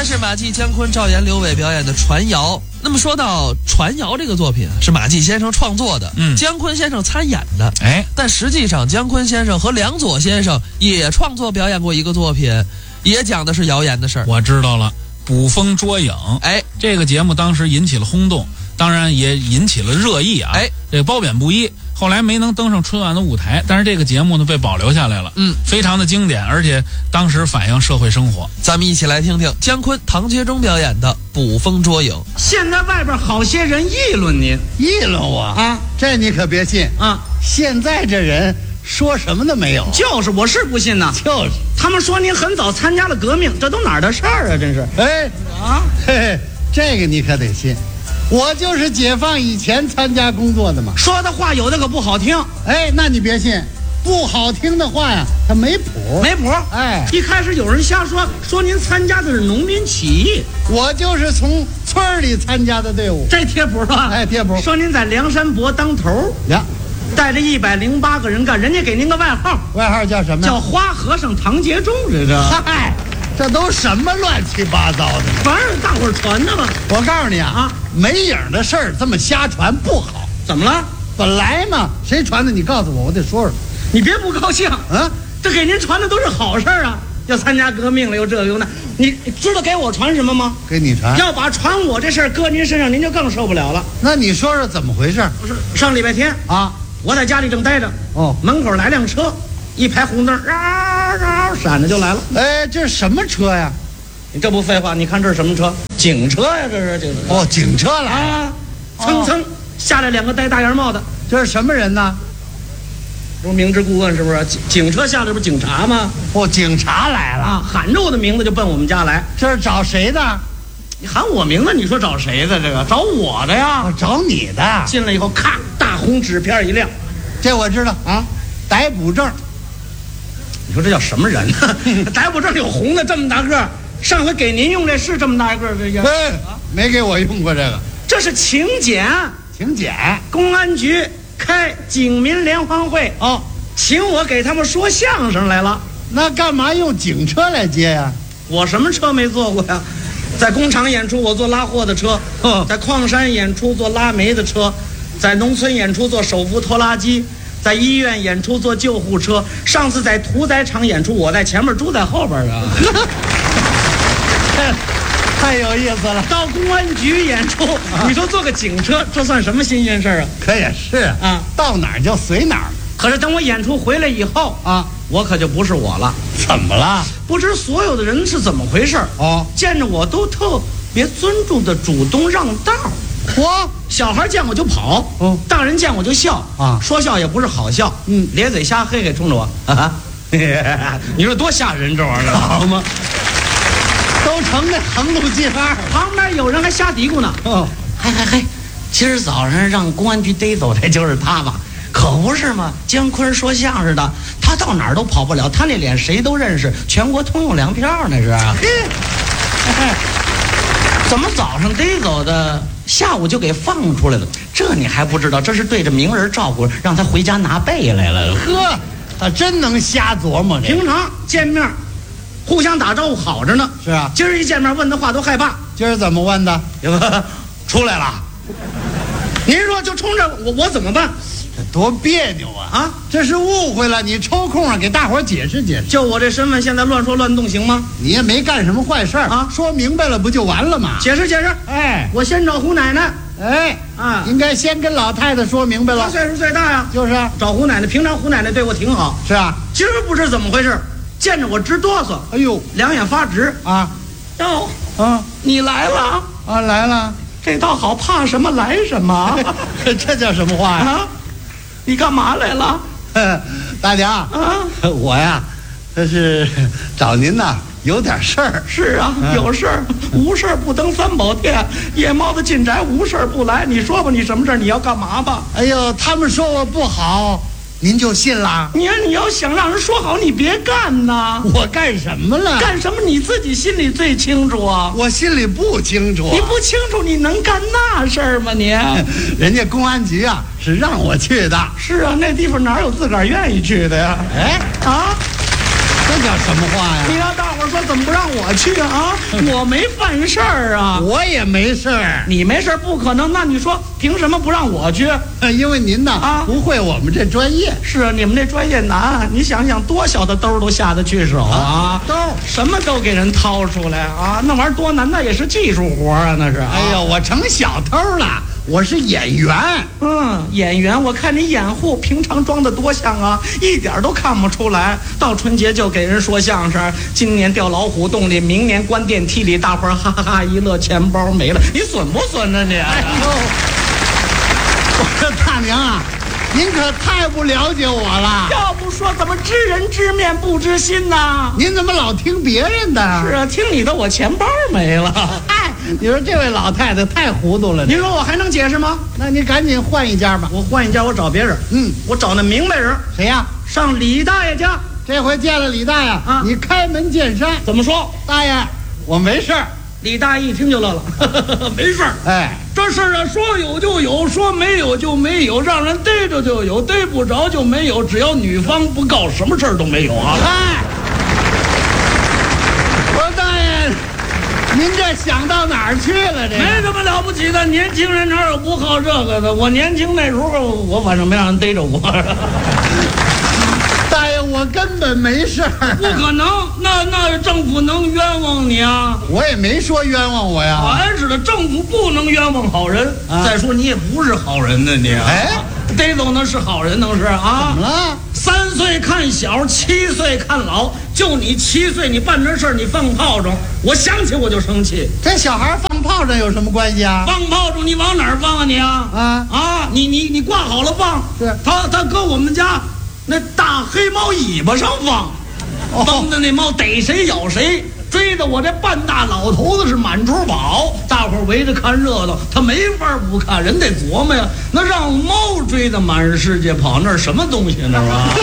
来是马季、姜昆、赵岩、刘伟表演的《传谣》。那么说到《传谣》这个作品是马季先生创作的，姜昆先生参演的。但实际上姜昆先生和梁左先生也创作表演过一个作品，也讲的是谣言的事儿。 我知道了，捕风捉影。这个节目当时引起了轰动，当然也引起了热议啊。这个褒贬不一。后来没能登上春晚的舞台，但是这个节目呢被保留下来了，非常的经典，而且当时反映社会生活。 咱们一起来听听姜昆、唐杰忠表演的《捕风捉影》。 现在外边好些人议论您， 议论我啊，这你可别信啊！现在这人说什么都没有， 就是我是不信呐， 就是他们说您很早参加了革命，这都哪儿的事儿啊？真是， 这个你可得信。我就是解放以前参加工作的嘛， 说的话有的可不好听。 那你别信，不好听的话呀，它没谱， 没谱。一开始有人瞎说您参加的是农民起义， 我就是从村里参加的队伍， 这贴谱吧？ 贴谱。 说您在梁山伯当头呀， 带着108个人干，人家给您个外号叫什么呀？ 叫花和尚唐杰忠， 这都什么乱七八糟的？ 反正大伙儿传的嘛。 我告诉你啊，没影的事儿这么瞎传不好。 怎么了？ 本来嘛，谁传的？你告诉我，我得说说。 你别不高兴啊！这给您传的都是好事儿啊，要参加革命了，又这个又那。你知道给我传什么吗？ 给你传。 要把传我这事儿搁您身上，您就更受不了了。 那你说说怎么回事？ 不是上礼拜天啊，我在家里正待着，门口来辆车，一排红灯，闪着就来了。 这是什么车呀？ 你这不废话？你看这是什么车？警车呀，这是警车来啊！蹭下来2个戴大檐帽的， 这是什么人呢？ 不是明知故问是不是？警车下来不是警察吗？ 警察来了啊！喊着我的名字就奔我们家来。 这是找谁的？ 你喊我名字，你说找谁的？这个找我的呀！ 找你的。 进来以后，咔，大红纸片一亮， 这我知道啊，逮捕证。 你说这叫什么人呢？逮捕证有红的这么大个，上回给您用这是这么大一个， 没给我用过这个。 这是请柬，公安局开警民联欢会请我给他们说相声来了。 那干嘛用警车来接呀？ 我什么车没坐过呀？在工厂演出我坐拉货的车，在矿山演出坐拉煤的车，在农村演出坐手扶拖拉机，在医院演出坐救护车，上次在屠宰场演出，我在前面，猪在后边啊。 太有意思了。 到公安局演出，你说坐个警车，这算什么新鲜事儿啊？ 可也是啊，到哪儿就随哪儿。 可是等我演出回来以后啊，我可就不是我了。 怎么了？ 不知所有的人是怎么回事见着我都特别尊重的主动让道。小孩见我就跑，大人见我就笑啊，说笑也不是好笑，咧嘴瞎嘿嘿冲着我啊，你说多吓人这玩意儿，好吗？ 都成那横路计划， 旁边有人还瞎嘀咕呢。嘿，今儿早上让公安局逮走的就是他吧？可不是嘛，姜昆说相声的，他到哪儿都跑不了，他那脸谁都认识，全国通用粮票那是。怎么早上逮走的，下午就给放出来了？这你还不知道？这是对着名人照顾，让他回家拿被来了。 他真能瞎琢磨。 平常见面互相打招呼好着呢， 是啊， 今儿一见面问的话都害怕。 今儿怎么问的？ 出来了。您说就冲着我怎么办？ 这多别扭啊！这是误会了，你抽空给大伙解释解释。 就我这身份，现在乱说乱动行吗？ 你也没干什么坏事啊，说明白了不就完了吗？ 解释。我先找胡奶奶。 应该先跟老太太说明白了。 她岁数最大呀， 就是找胡奶奶。平常胡奶奶对我挺好。 是啊， 今儿不知怎么回事，见着我直哆嗦。 哎呦， 两眼发直啊！你来了啊？来了， 这倒好，怕什么来什么。 这叫什么话呀？ 你干嘛来了？ 大娘我呀，这是找您呐，有点事儿。 是啊，有事儿，无事儿不登三宝殿，夜猫子进宅，无事儿不来。你说吧，你什么事儿？你要干嘛吧？ 哎呦，他们说我不好，您就信了？ 你要想让人说好，你别干呐！ 我干什么了？ 干什么你自己心里最清楚啊！ 我心里不清楚。 你不清楚，你能干那事儿吗？你人家公安局啊是让我去的。 是啊，那地方哪有自个儿愿意去的呀？ 这叫什么话呀？ 你让大伙伙说怎么不让我去啊？我没犯事儿啊， 我也没事儿。 你没事儿不可能，那你说凭什么不让我去？ 因为您呢不会我们这专业。 是啊，你们这专业难，你想想多小的兜都下得去手啊， 兜什么都给人掏出来啊，那玩意儿多难，那也是技术活啊，那是。 哎呦，我成小偷了。我是演员， 演员，我看你掩护，平常装的多像啊，一点都看不出来。到春节就给人说相声，今年掉老虎洞里，明年关电梯里，大伙儿哈哈哈一乐，钱包没了，你损不损呢你？哎呦， 我说大娘啊，您可太不了解我了。 要不说怎么知人知面不知心呢？ 您怎么老听别人的？ 是啊，听你的我钱包没了。 你说这位老太太太糊涂了。 您说我还能解释吗？ 那你赶紧换一家吧。 我换一家，我找别人。我找那明白人。 谁呀？ 上李大爷家。 这回见了李大爷啊，你开门见山。 怎么说？ 大爷，我没事儿。 李大爷一听就乐了，没事儿。 哎， 这事儿啊，说有就有，说没有就没有，让人逮着就有，逮不着就没有。只要女方不告，什么事儿都没有啊。 哎，我说大爷，您这想到哪儿去了？这没什么了不起的，年轻人哪有不好这个的？我年轻那时候，我反正没让人逮着过。 大爷，我根本没事儿。 不可能，那政府能冤枉你啊？ 我也没说冤枉我呀。 俺是的，政府不能冤枉好人。再说你也不是好人呢，你。 哎， 逮走那是好人能是啊？ 怎么了 ？3岁看小，7岁看老。就你7岁，你办这事儿，你放炮仗，我想起我就生气。 这小孩放炮仗有什么关系啊？ 放炮仗你往哪儿放啊你啊？你挂好了放。 是他搁我们家那大黑猫尾巴上放，放的那猫逮谁咬谁，追的我这半大老头子是满处跑，大伙儿围着看热闹，他没法不看，人得琢磨呀，那让猫追的满世界跑，那是什么东西那是吧？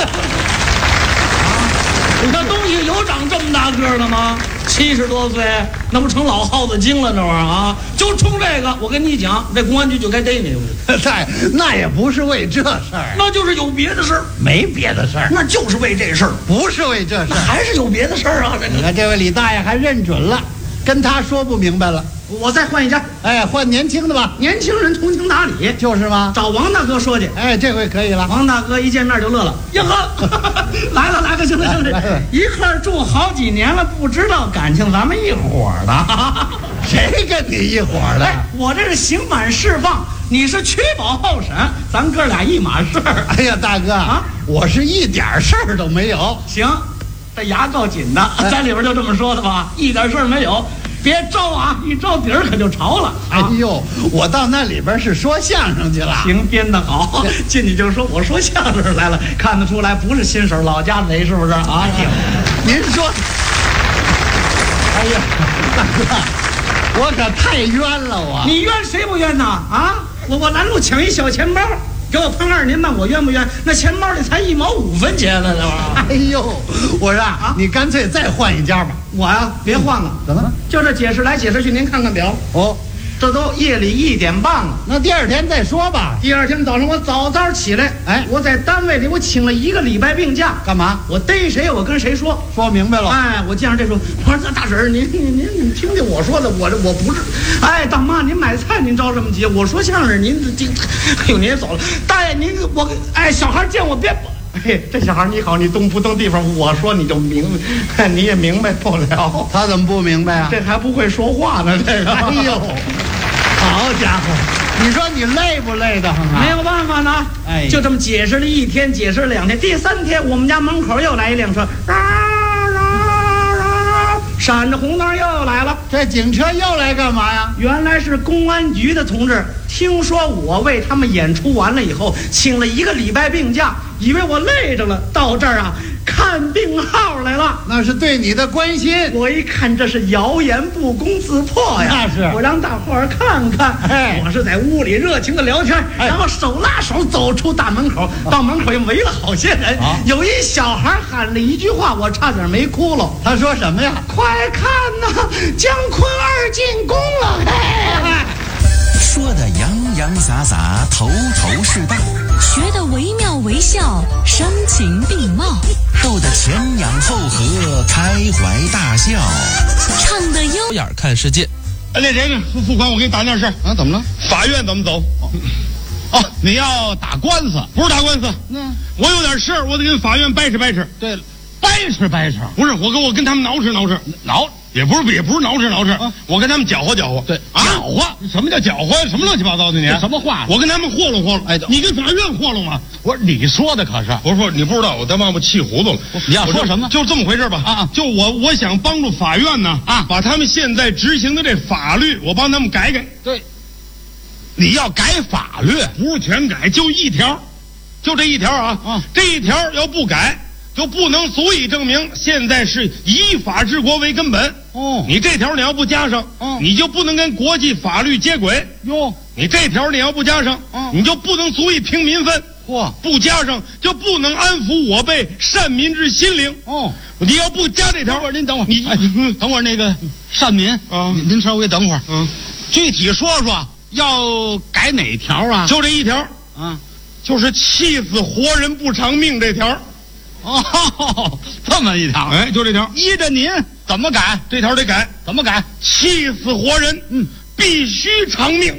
那东西有长这么大个的吗？70多岁，那不成老耗子精了那玩意儿啊？就冲这个，我跟你讲，这公安局就该逮你。 那也不是为这事儿， 那就是有别的事儿。 没别的事儿， 那就是为这事儿， 不是为这事儿， 还是有别的事儿啊。 你看这位李大爷还认准了，跟他说不明白了。 我再换一家， 哎，换年轻的吧， 年轻人通情达理， 就是吗？ 找王大哥说去。 哎，这回可以了。 王大哥一见面就乐了，呀呵，来了，行了，一块儿住好几年了，不知道感情咱们一伙儿的。 谁跟你一伙儿的？ 我这是刑满释放，你是取保候审，咱哥俩一码事儿。 哎呀，大哥啊，我是一点事儿都没有。 行，这牙够紧的，在里边就这么说的吧，一点事儿没有。别招啊！一招底儿可就潮了。 哎呦，我到那里边是说相声去了。 行，编得好，进去就说我说相声来了，看得出来不是新手，老家贼是不是啊？ 您说，哎呀，大哥，我可太冤了我。 你冤谁不冤呐？啊，我拦路抢一小钱包，给我碰2年半，我冤不冤？那钱包里才1毛5分钱呢，是吧？ 哎呦，我说啊，你干脆再换一家吧。 我呀，别换了。 怎么了？ 就这解释来解释去，您看看表。 哦， 这都夜里1点半了。 那第2天再说吧。 第2天早上我早起来， 哎， 我在单位里我请了1个礼拜病假， 干嘛？ 我逮谁我跟谁说明白了。 哎，我见着这说，我说大婶儿，您听听我说的，我不是。哎，大妈，您买菜您着这么急？我说相声您这，哎呦您也走了。大爷您小孩见我别。嘿，这小孩你好，你动不动地方，我说你就你也明白不了。 他怎么不明白啊？ 这还不会说话呢，这个。 哎呦，好家伙，你说你累不累得很啊？ 没有办法呢， 哎， 就这么解释了1天，解释了2天，第3天我们家门口又来一辆车，闪着红灯又来了。 这警车又来干嘛呀？ 原来是公安局的同志，听说我为他们演出完了以后，请了1个礼拜病假，以为我累着了，到这儿啊看病号来了。 那是对你的关心。 我一看这是谣言不攻自破呀。 那是。 我让大伙儿看看。 哎， 我是在屋里热情的聊天，然后手拉手走出大门口，到门口又围了好些人。有一小孩喊了一句话，我差点没哭了。 他说什么呀？ 快看呐，姜昆2进宫了！ 说的洋洋洒洒，头头是道， 学的惟妙惟微笑，声情并茂， 逗得前仰后合，开怀大笑， 唱得优眼看世界。 那谁呢？副官，我给你打件事啊，怎么了？法院怎么走？哦，你要打官司？不是打官司，我有点事儿，我得跟法院掰扯掰扯。对了，掰扯掰扯，不是我跟他们挠饬挠饬，也不是挠饬挠饬，我跟他们搅和搅和。对，搅和？什么叫搅和？什么乱七八糟的你？什么话？我跟他们和弄和弄。哎，你跟法院和弄吗？我说你说的可是？我说你不知道，我他妈我气糊涂了。你要说什么？就这么回事吧。就我想帮助法院呢，把他们现在执行的这法律，我帮他们改改。对，你要改法律，不是全改，就一条，就这一条啊。这一条要不改，就不能足以证明现在是以法治国为根本。你这条你要不加上，你就不能跟国际法律接轨。你这条你要不加上，你就不能足以平民愤。不加上就不能安抚我辈善民之心灵。你要不加这条，您等会儿，你等会儿那个善民啊，您稍微等会儿。具体说说要改哪条啊？就这一条就是气死活人不偿命这条。这么一条，哎，就这条。依着您怎么改？这条得改，怎么改？气死活人，必须偿命。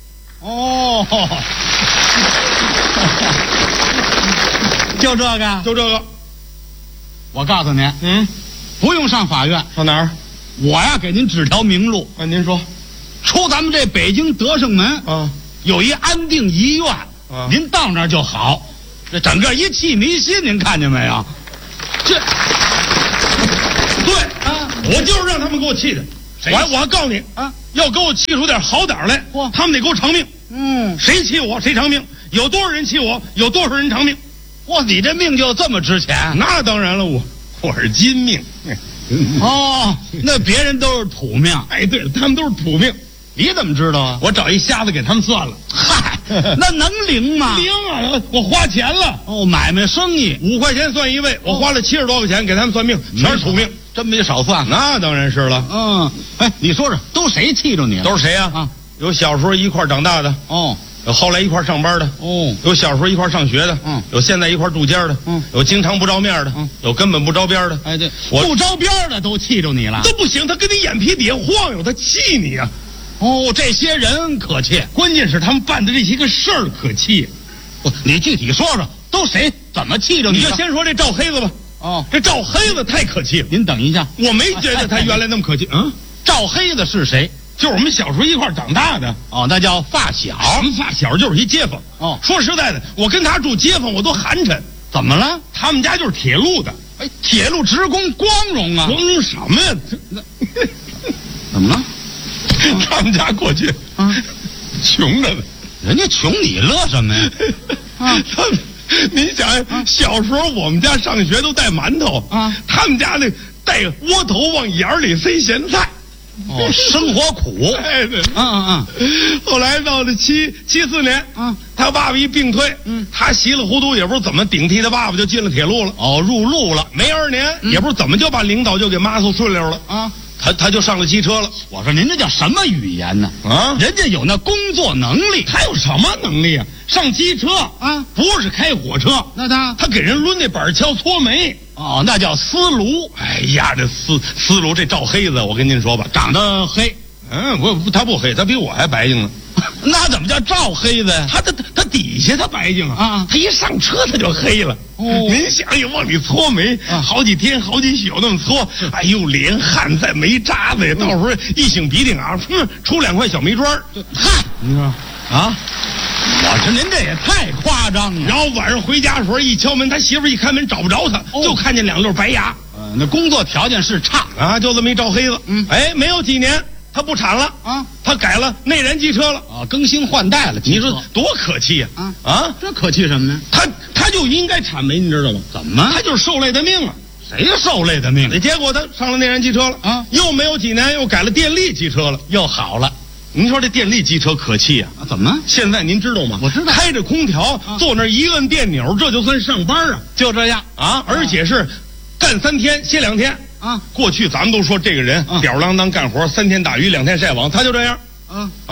就这个，就这个。我告诉您，不用上法院，上哪儿？我呀，给您指条明路。您说，出咱们这北京德胜门有一安定医院，您到那儿就好。这整个一气迷心，您看见没有？这，对我就是让他们给我气的。我还告诉你要给我气出点好点来，他们得给我偿命。谁气我谁偿命，有多少人气我，有多少人偿命。你这命就这么值钱？那当然了，我是金命。那别人都是土命。哎，对了，他们都是土命。你怎么知道啊？我找一瞎子给他们算了。嗨，那能灵吗？灵啊！我花钱了。买卖生意5块钱算一位，我花了70多块钱给他们算命，全是土命，真没少算。那当然是了。哎，你说说，都谁气着你了？都是谁呀？有小时候一块长大的，有后来一块上班的，有小时候一块上学的，有现在一块住家的，有经常不着面的，有根本不着边的。哎，对，不着边的都气着你了，都不行，他跟你眼皮底下晃悠，他气你啊。这些人可气，关键是他们办的这些个事儿可气。你具体说说，都谁怎么气着你？你就先说这赵黑子吧。这赵黑子太可气了。您等一下，我没觉得他原来那么可气。赵黑子是谁？就是我们小时候一块长大的。那叫发小。什么发小？就是一街坊。说实在的，我跟他住街坊，我都寒碜。怎么了？他们家就是铁路的。哎，铁路职工光荣啊！光荣什么呀？怎么了？他们家过去穷着呢。人家穷，你乐什么呀？你想，小时候我们家上学都带馒头他们家那带窝头往眼里塞咸菜。生活苦。哎，对。后来到了74年，他爸爸一病退，他稀里糊涂也不知道怎么顶替他爸爸就进了铁路了。入路了。没2年，也不知道怎么就把领导就给抹出顺溜了。他就上了机车了。我说您这叫什么语言呢？人家有那工作能力。他有什么能力啊？上机车不是开火车，那他给人抡那板锹搓煤。那叫丝炉。哎呀，这丝炉，这赵黑子，我跟您说吧，长得黑。他不黑，他比我还白净呢。那怎么叫赵黑子呀？他底下他白净他一上车他就黑了。您想也往里搓煤，好几天好几宿那么搓，哎呦，连汗带煤渣子呀，到时候一擤鼻涕出2块小煤砖。嗨，你说我说您这也太夸张了。然后晚上回家的时候一敲门，他媳妇一开门找不着他，就看见2溜白牙。那工作条件是差就这么一赵黑子。没有几年他不产了他改了内燃机车了更新换代了。你说多可气呀！这可气什么呢？他就应该产煤，你知道吗？怎么？他就是受累的命啊！谁受累的命？结果他上了内燃机车了又没有几年又改了电力机车了，又好了。您说这电力机车可气怎么？现在您知道吗？我知道，开着空调坐那一摁电钮，这就算上班就这样而且是干3天歇2天。过去咱们都说这个人吊儿郎当干活，3天打鱼2天晒网，他就这样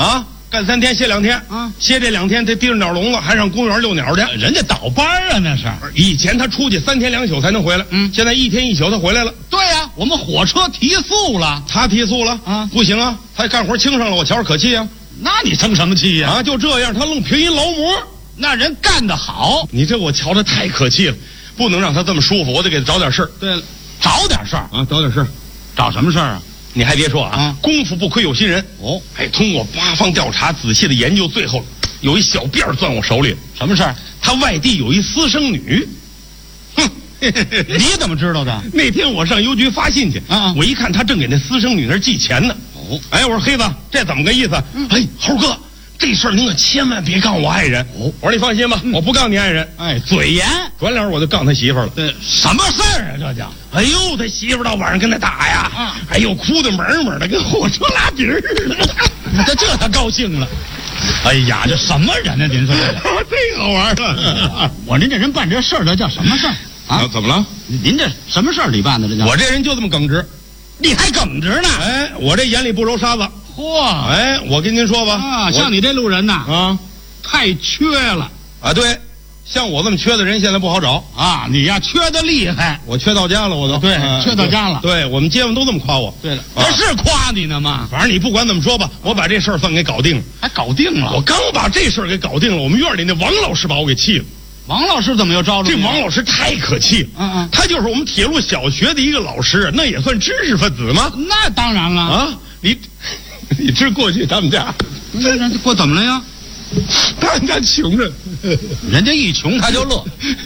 干3天歇2天啊，歇这2天他提着鸟笼子还上公园遛鸟去， 人家倒班啊那是。 以前他出去3天2宿才能回来，现在1天1宿他回来了。 对呀，我们火车提速了， 他提速了啊，不行啊，他干活轻上了，我瞧着可气啊。 那你生什么气呀？ 啊，就这样，他愣凭一劳模， 那人干得好， 你这我瞧着太可气了，不能让他这么舒服，我得给他找点事儿。 对了，找点事儿啊，找点事儿， 找什么事儿啊？ 你还别说啊，功夫不亏有心人哦。哎，通过8方调查，仔细的研究，最后有一小辫钻我手里。 什么事儿？ 他外地有一私生女。 哼，你怎么知道的？ 那天我上邮局发信去，我一看他正给那私生女那儿寄钱呢。哦，哎，我说黑子，这怎么个意思？哎，猴哥，这事儿您可千万别告我爱人。哦，我说你放心吧，我不告你爱人。 哎，嘴严， 转脸我就告他媳妇儿了。 对，什么事儿啊？这叫， 哎呦，他媳妇儿到晚上跟他打呀，哎呦，哭得门门的，跟火车拉鼻儿似的。 他高兴了。哎呀，这什么人呢？您说这太好玩了。 我您这人办这事儿，这叫什么事儿啊？怎么了？ 您这什么事儿里办的？这叫我这人就这么耿直。 你还耿直呢？ 哎，我这眼里不揉沙子。 嚯！ 哎，我跟您说吧， 啊，像你这路人呐，啊，太缺了啊！对，像我这么缺的人现在不好找啊！你呀，缺的厉害， 我缺到家了，我都对，缺到家了。 对我们街坊都这么夸我。 对了，他是夸你呢吗？ 反正你不管怎么说吧，我把这事儿算给搞定了。 还搞定了？ 我刚把这事儿给搞定了，我们院里那王老师把我给气了。 王老师怎么又招着？ 这王老师太可气了。他就是我们铁路小学的一个老师，那也算知识分子吗？ 那当然了啊！你知过去他们家， 那过怎么了呀？ 他们家穷人， 人家一穷他就乐。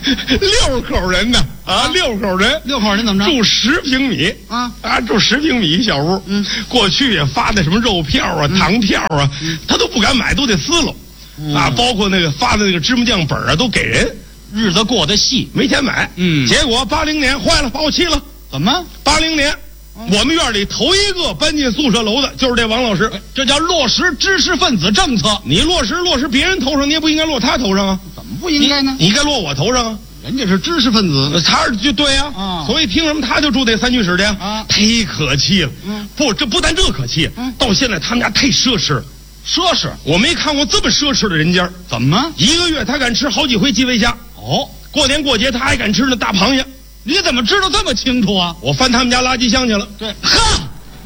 6口人呢啊，6口人 ，6口人怎么着？ 住10平米住10平米一小屋。过去也发的什么肉票啊、糖票啊，他都不敢买，都得撕喽。包括那个发的那个芝麻酱本啊，都给人， 日子过得细， 没钱买。结果80年坏了，把我气了。 怎么 ？80年，我们院里头一个搬进宿舍楼的就是这王老师。 这叫落实知识分子政策。 你落实别人头上，你也不应该落他头上啊。 怎么不应该呢？ 你该落我头上啊。 人家是知识分子， 他就对呀。所以凭什么他就住这3居室的呀？忒可气了。这不但这可气，到现在他们家太奢侈了。 奢侈， 我没看过这么奢侈的人家。 怎么 1个月他敢吃好几回基围虾？ 哦， 过年过节他还敢吃那大螃蟹。 你怎么知道这么清楚啊？ 我翻他们家垃圾箱去了。 对，呵，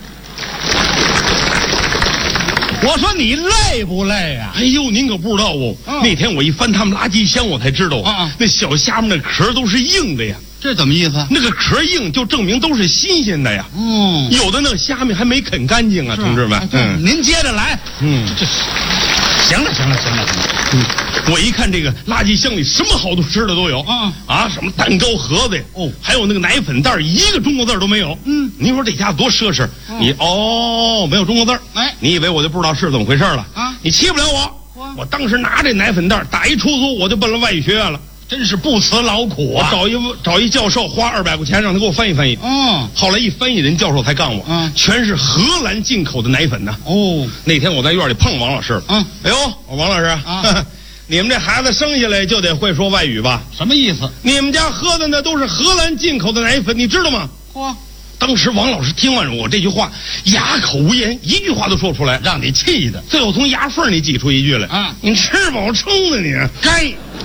我说你累不累啊？ 哎呦，您可不知道哦，那天我一翻他们垃圾箱，我才知道那小虾米那壳都是硬的呀。 这怎么意思？ 那个壳硬就证明都是新鲜的呀。有的那虾米还没啃干净啊，同志们。 您接着来。行了。 我一看这个垃圾箱里什么好吃的都有。什么蛋糕盒子呀，还有那个奶粉袋，一个中国字都没有。您说这家子多奢侈。你没有中国字。 哎， 你以为我就不知道是怎么回事了啊？你欺不了我。我当时拿这奶粉袋打一出租，我就奔了外语学院了。 真是不辞劳苦啊！ 找一教授花200块钱让他给我翻译翻译。后来一翻译，人教授才告诉我，全是荷兰进口的奶粉呢。那天我在院里碰王老师了。哎呦，王老师你们这孩子生下来就得会说外语吧？ 什么意思？ 你们家喝的那都是荷兰进口的奶粉，你知道吗？当时王老师听完我这句话，哑口无言，一句话都说不出来， 让你气的。 最后从牙缝里挤出一句来：你吃饱撑的你， 该。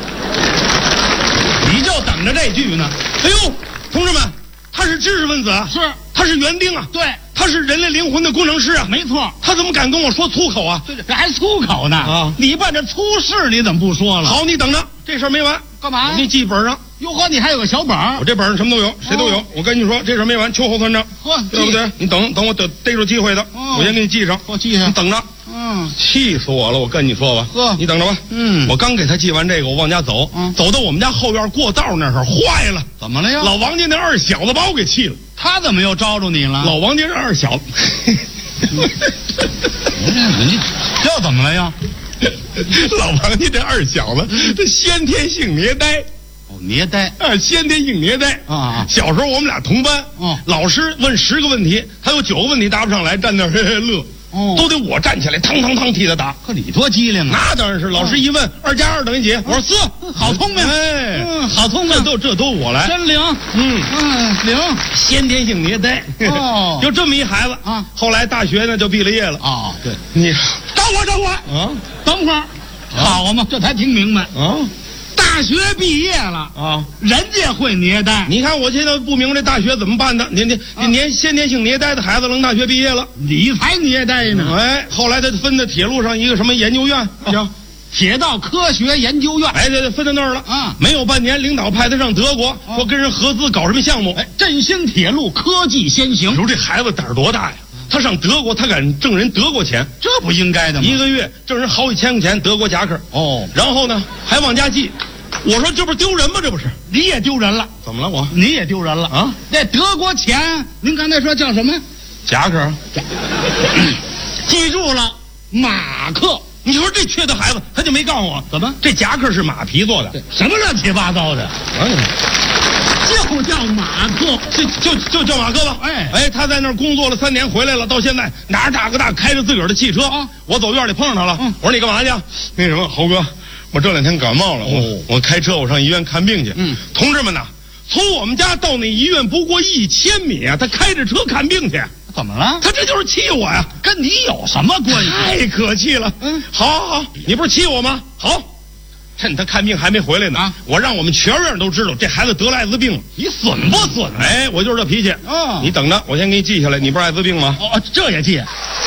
你就等着这句呢。 哎呦，同志们，他是知识分子啊， 是， 他是园丁啊， 对， 他是人类灵魂的工程师啊， 没错。 他怎么敢跟我说粗口啊？ 这还粗口呢？你办这粗事你怎么不说了？ 好，你等着，这事儿没完。 干嘛呀？ 我给你记本上。 哟呵，你还有个小本儿？ 我这本上什么都有，谁都有。我跟你说，这事儿没完，秋后算账，对不对？你等我逮着机会的，我先给你记上。 我记上， 你等着。气死我了！我跟你说吧，你等着吧。我刚给他记完这个，我往家走，走到我们家后院过道那儿，坏了。 怎么了呀？ 老王家那二小子把我给气了。 他怎么又招着你了？ 老王家这二小子， 你这怎么了呀？ 老王家这二小子，这先天性捏呆。 捏呆先天性捏呆啊！小时候我们俩同班，老师问10个问题，他有9个问题答不上来，站那儿乐。都得我站起来，嘡嘡嘡替他答。 可你多机灵啊！ 那当然是，老师一问2加2等于几？我说4， 好聪明。好聪明， 这都我来， 真灵。灵， 先天性捏呆。就这么一孩子啊！后来大学呢就毕了业了。 对， 你都会儿啊！等会儿，好嘛，这才听明白啊！大学毕业了啊，人家会捏呆。 你看我现在不明白这大学怎么办的？先天性捏呆的孩子能大学毕业了， 你才捏呆呢！ 哎，后来他分在铁路上一个什么研究院， 叫铁道科学研究院。 哎，对，分到那儿了啊！没有半年，领导派他上德国，说跟人合资搞什么项目？ 哎，振兴铁路科技先行。 你说这孩子胆儿多大呀？他上德国，他敢挣人德国钱， 这不应该的吗？ 一个月挣人好几千块钱德国夹克哦， 然后呢还往家寄。我说这不是丢人吗？这不是你也丢人了？ 怎么了？ 你也丢人了啊！那德国钱，您刚才说叫什么？ 夹克。 记住了，马克。 你说这缺德孩子，他就没告诉我怎么这夹克是马皮做的？ 什么乱七八糟的？就叫马克， 就叫马克吧。哎，他在那儿工作了3年，回来了，到现在拿着大哥大开着自个儿的汽车啊。我走院里碰上他了，我说你干嘛去？那什么，猴哥，我这2天感冒了，我开车我上医院看病去。同志们呐，从我们家到那医院不过1000米啊，他开着车看病去。 怎么了？ 他这就是气我呀， 跟你有什么关系？ 太可气了。好，你不是气我吗？好。趁他看病还没回来呢，我让我们全院都知道这孩子得了艾滋病了。 你损不损？ 哎，我就是这脾气。你等着，我先给你记下来。你不是艾滋病吗？ 这也记。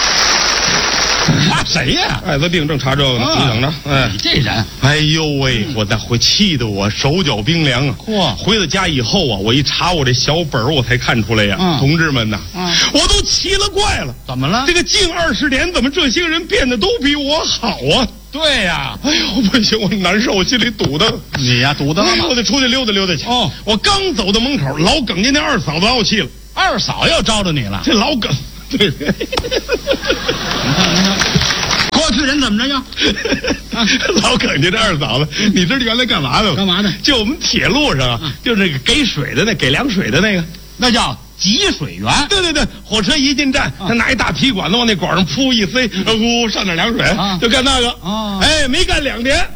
查谁呀？ 艾滋病正查这个呢，你等着。哎， 你这人， 哎呦喂，我再回气得我手脚冰凉啊！回到家以后啊，我一查我这小本我才看出来呀，同志们呐，我都奇了怪了。 怎么了？ 这个近20年，怎么这些人变得都比我好啊？ 对呀， 哎呦不行，我难受，我心里堵得。 你呀，堵得了吗？ 我得出去溜达溜达去。我刚走到门口，老耿家那二嫂子把我气了。 二嫂又招着你了？ 这老耿，对。你看，过去人怎么着呀？ 老耿家这二嫂子，你知道原来干嘛的吗？ 干嘛的？ 就我们铁路上啊，就那个给水的那，给凉水的那个， 那叫集水源。 对，火车一进站，他拿一大皮管子往那管上噗一塞，呼上点凉水，就干那个。哎，没干2年。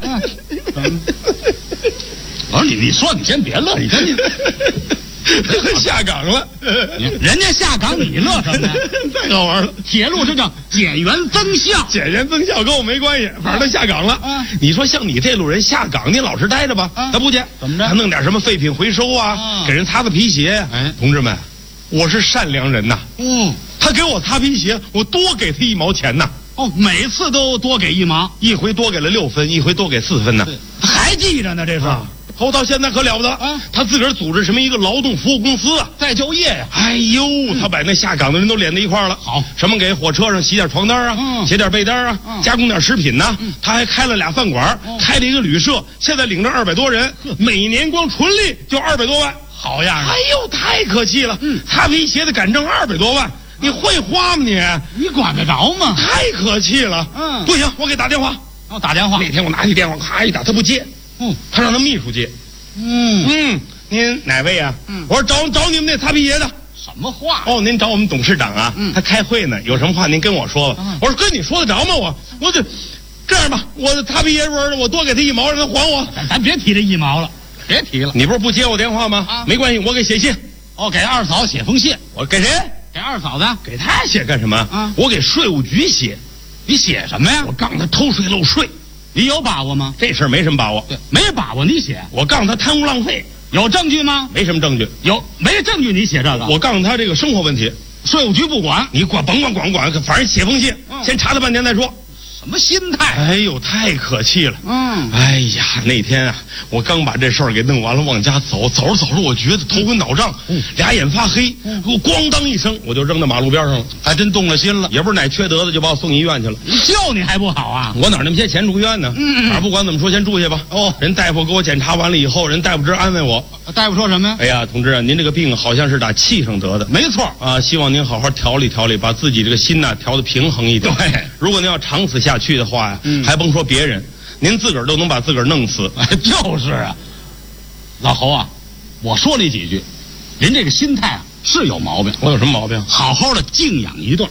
我说你说你先别乐，你看你下岗了， 人家下岗你乐什么呀？ 太好玩了。 铁路这叫减员增效， 减员增效跟我没关系，反正他下岗了。你说像你这路人下岗，你老实待着吧，他不去， 怎么着？ 他弄点什么废品回收啊，给人擦擦皮鞋。哎，同志们，我是善良人呐。他给我擦皮鞋，我多给他1毛钱呐。 每次都多给1毛， 一回多给了6分，一回多给4分呢。 还记着呢，这是。 后到现在可了不得啊！他自个儿组织什么一个劳动服务公司啊， 再就业呀！ 哎呦，他把那下岗的人都连在一块儿了。 好， 什么给火车上洗点床单啊，写点被单啊，加工点食品呐。他还开了2饭馆，开了一个旅社，现在领着200多人，每年光纯利就200多万， 好样的！ 哎呦，太可气了！擦皮鞋的敢挣200多万，你会花吗你？ 你管得着吗？ 太可气了！不行，我给打电话。 打电话。 那天我拿起电话，咔一打，他不接。他让他秘书接。您哪位啊？我说找你们那擦皮鞋的。 什么话？ 您找我们董事长啊？他开会呢，有什么话您跟我说吧。我说跟你说得着吗？我这样吧，我擦皮鞋时候我多给他1毛，让他还我。 咱别提这1毛了，别提了。 你不是不接我电话吗？没关系，我给写信。 给二嫂写封信。 我给谁？ 给二嫂子。 给他写干什么？我给税务局写。 你写什么呀？ 我告诉他偷税漏税。 你有把握吗？ 这事儿没什么把握。 对，没把握你写。 我告诉他贪污浪费。 有证据吗？ 没什么证据。 没证据你写这个？ 我告诉他这个生活问题， 税务局不管。 你甭管，反正写封信，先查他半天再说。 什么心态？ 哎呦，太可气了。哎呀，那天啊，我刚把这事儿给弄完了，往家走着，我觉得头昏脑胀，2眼发黑，我咣当一声，我就扔到马路边上了， 还真动了心了。 也不是哪缺德的，就把我送医院去了。 救你还不好啊？ 我哪那么些钱住院呢？反正不管怎么说，先住下吧。人大夫给我检查完了以后，人大夫直安慰我。 大夫说什么呀？ 哎呀，同志啊，您这个病好像是打气上得的。 没错啊，希望您好好调理调理，把自己这个心呐调得平衡一点。 对， 如果您要长此下去的话呀，还甭说别人，您自个儿都能把自个儿弄死。 就是啊，老侯啊，我说你几句，您这个心态啊是有毛病。 我有什么毛病？ 好好的静养一段，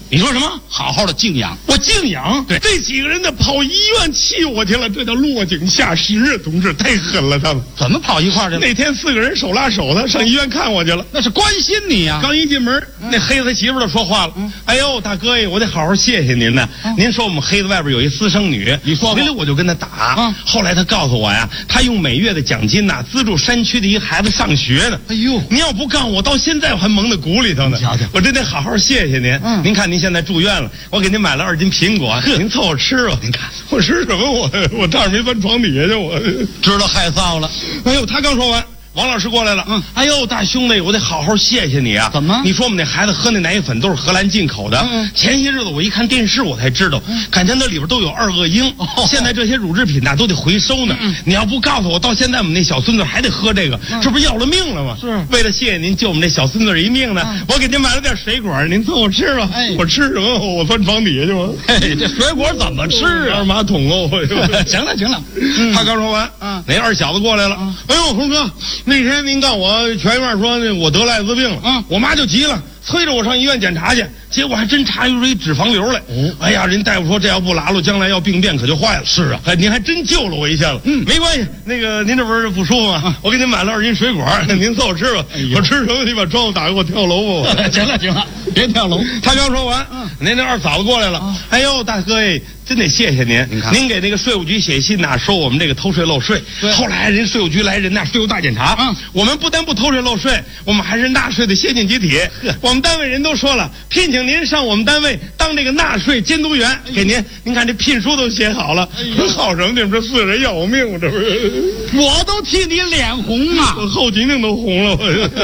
你说什么？好好的静养。 我静养？ 对， 这几个人呢跑医院气我去了，这叫落井下石啊！同志，太狠了，他们怎么跑一块儿去了？ 那天4个人手拉手的上医院看我去了， 那是关心你呀。 刚一进门，那黑子媳妇就说话了：“哎呦，大哥呀，我得好好谢谢您呢。您说我们黑子外边有一私生女， 你说回来我就跟他打。后来他告诉我呀，他用每月的奖金呐资助山区的一孩子上学呢。 哎呦， 您要不告我，到现在我还蒙在鼓里头呢。 瞧瞧， 我真得好好谢谢您。您看您现在住院了，我给您买了2斤苹果，您凑合吃吧。您看我吃什么？我差点没翻床底下去，我知道害臊了。 哎呦，他刚说完。王老师过来了，哎呦，大兄弟，我得好好谢谢你啊！ 怎么？ 你说我们那孩子喝那奶粉都是荷兰进口的。前些日子我一看电视，我才知道，感情那里边都有2恶英。现在这些乳制品呐都得回收呢。你要不告诉我，到现在我们那小孙子还得喝这个，这不是要了命了吗？ 是为了谢谢您救我们这小孙子一命呢，我给您买了点水果，您凑合吃吧。我吃什么？我翻床底下去吗？ 这水果怎么吃啊？ 二马桶哦！ 行了行了， 他刚说完，那2小子过来了。哎呦，红哥，那天您告我全院说我得了艾滋病了，我妈就急了，催着我上医院检查去，结果还真查出一脂肪瘤来。哎呀，人大夫说这要不拉了，将来要病变可就坏了。是啊，您还真救了我一下子。没关系，那个您这不是不舒服吗？我给您买了2斤水果，您凑合吃吧。我吃什么？你把窗户打开，我跳楼吧。 行了行了，别跳楼。 他刚说完，那2嫂子过来了。哎呦，大哥哎，真得谢谢您。您给那个税务局写信呐，说我们这个偷税漏税。后来人税务局来人呐，税务大检查。我们不但不偷税漏税，我们还是纳税的先进集体。我们单位人都说了，聘请您上我们单位当这个纳税监督员，给您看这聘书都写好了。好什么？你们这4个人要我命，我这不是？ 我都替你脸红啊， 我后脊梁都红了。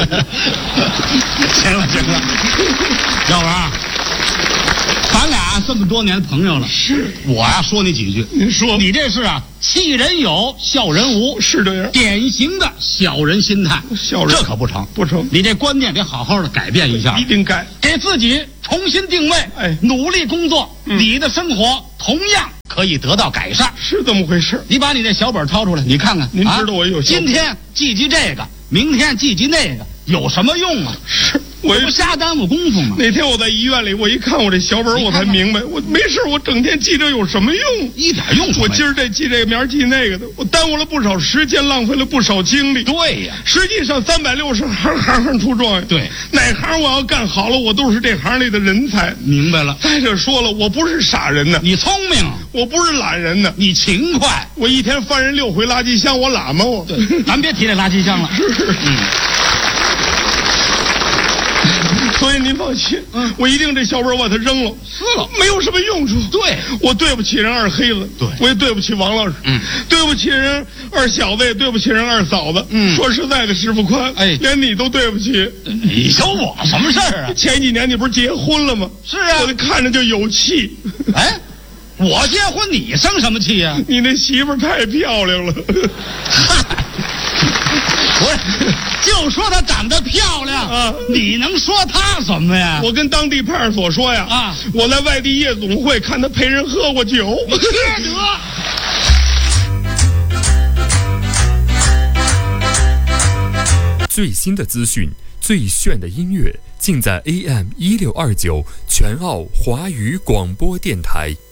行了行了，要不然咱俩这么多年朋友了， 是我呀说你几句。 您说， 你这是啊，气人有，笑人无， 是这样， 典型的小人心态。 小人这可不成， 不成。 你这观念得好好的改变一下， 一定改， 给自己重新定位，努力工作，你的生活同样可以得到改善。 是这么回事。 你把你这小本掏出来，你看看。 您知道我有今天记这个，明天记那个，有什么用啊？ 是。 我不瞎耽误功夫吗？ 那天我在医院里，我一看我这小本，我才明白，我没事，我整天记这有什么用？ 一点用处没有。 我今儿这记这个，明儿记那个的，我耽误了不少时间，浪费了不少精力。 对呀， 实际上360行，行行出状元。 对， 哪行我要干好了，我都是这行里的人才。 明白了。 再者说了，我不是傻人呢， 你聪明； 我不是懒人呢， 你勤快。 我一天翻人6回垃圾箱，我懒吗？我。 对，咱别提这垃圾箱了。 所以您放心，我一定这小本把它扔了， 撕了， 没有什么用处。 对， 我对不起人2黑子， 对， 我也对不起王老师，对不起人2小子，也对不起人2嫂子。说实在的，师傅宽，连你都对不起。 你说我什么事儿啊？ 前几年你不是结婚了吗？ 是啊， 我看着就有气。 哎，我结婚你生什么气呀？ 你那媳妇太漂亮了。 不是，就说她长得漂亮啊，你能说她什么呀？ 我跟当地派出所说呀，我在外地夜总会看她陪人喝过酒。 最新的资讯，最炫的音乐，尽在AM1629全澳华语广播电台。